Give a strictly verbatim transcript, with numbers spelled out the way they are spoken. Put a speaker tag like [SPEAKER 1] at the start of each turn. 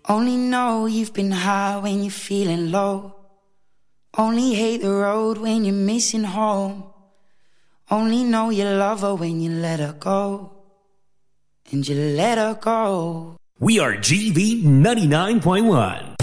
[SPEAKER 1] Only know you've been high when you're feeling low. Only hate the road when you're missing home. Only know you love her when you let her go. And you let her go.
[SPEAKER 2] We are G V ninety-nine point one.